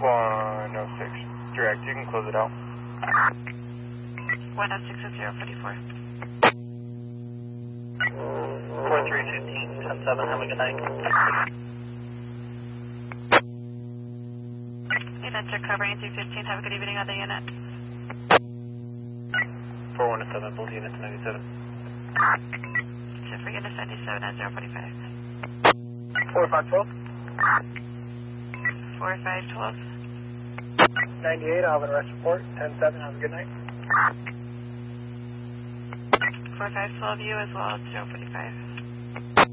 106. Direct, you can close it out. 106 is 044. 4315, 10-7, have a good night. Units are covering 315, have a good evening on the unit. 4117, both units 97. So for unit 97 at 045. 4512. 4512. 98, I'll have an arrest report. 10-7, have a good night. 4512 you as well at 045.